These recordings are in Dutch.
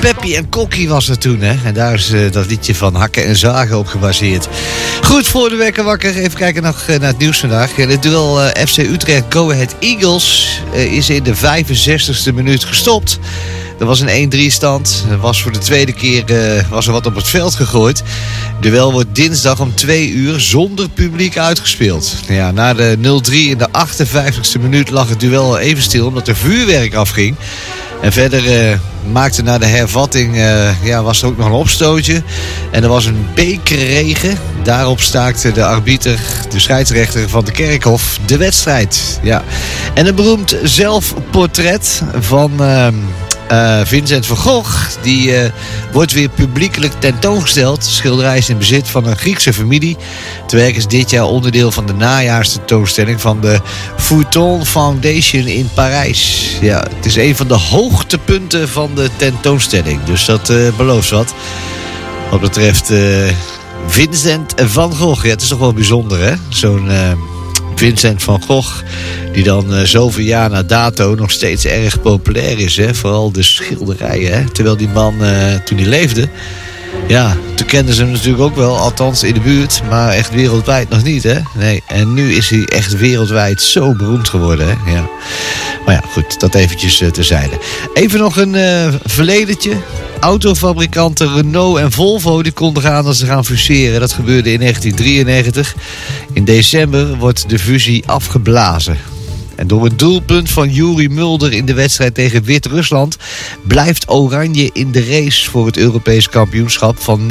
Peppy en Kokkie was er toen, hè. En daar is dat liedje van Hakken en Zagen op gebaseerd. Goed, voor de wekker wakker. Even kijken nog naar het nieuws vandaag. Het duel FC Utrecht Go Ahead Eagles is in de 65e minuut gestopt. Er was een 1-3 stand. Er was voor de tweede keer was er wat op het veld gegooid. Het duel wordt dinsdag om 2 uur zonder publiek uitgespeeld. Ja, na de 0-3 in de 58e minuut lag het duel al even stil omdat er vuurwerk afging. En verder maakte na de hervatting was er ook nog een opstootje. En er was een bekerregen. Daarop staakte de arbiter, de scheidsrechter van de Kerkhof, de wedstrijd. Ja. En een beroemd zelfportret van Vincent van Gogh. Die wordt weer publiekelijk tentoongesteld. De schilderij is in bezit van een Griekse familie. Het werk is dit jaar onderdeel van de najaarstentoonstelling van de Fouton Foundation in Parijs. Ja, het is een van de hoogtepunten van de tentoonstelling. Dus dat belooft wat. Wat betreft Vincent van Gogh. Ja, het is toch wel bijzonder, hè? Zo'n Vincent van Gogh, die dan zoveel jaar na dato nog steeds erg populair is. Hè? Vooral de schilderijen. Hè? Terwijl die man, toen hij leefde, ja, toen kenden ze hem natuurlijk ook wel. Althans in de buurt, maar echt wereldwijd nog niet. Hè? Nee. En nu is hij echt wereldwijd zo beroemd geworden. Hè? Ja. Maar ja, goed, dat eventjes terzijde. Even nog een verledentje. Autofabrikanten Renault en Volvo die konden aan dat ze gaan fuseren. Dat gebeurde in 1993. In december wordt de fusie afgeblazen. En door een doelpunt van Yuri Mulder in de wedstrijd tegen Wit-Rusland blijft Oranje in de race voor het Europees kampioenschap van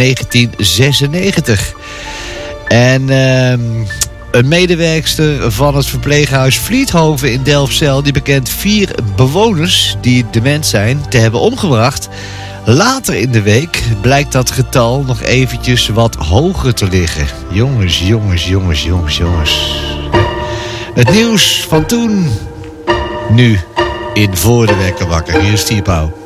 1996. En een medewerkster van het verpleeghuis Vliethoven in Delfzijl die bekent 4 bewoners die dement zijn te hebben omgebracht. Later in de week blijkt dat getal nog eventjes wat hoger te liggen. Jongens. Het nieuws van toen, nu in Voor de Wekker wakker. Hier is Tierpauw.